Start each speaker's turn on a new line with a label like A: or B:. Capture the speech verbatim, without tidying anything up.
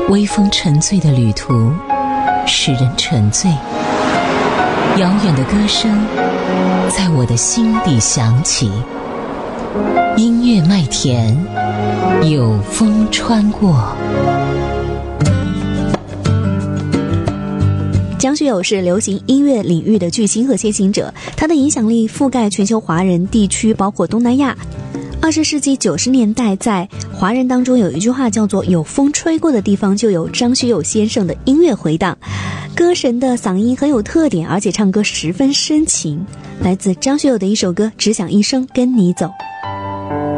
A: 微风沉醉的旅途，使人沉醉。遥远的歌声在我的心底响起，音乐麦田，有风穿过。
B: 张学友是流行音乐领域的巨星和先行者，他的影响力覆盖全球华人地区，包括东南亚。二十世纪九十年代，在华人当中有一句话叫做有风吹过的地方就有张学友先生的音乐回荡。歌神的嗓音很有特点，而且唱歌十分深情。来自张学友的一首歌《只想一生跟你走》。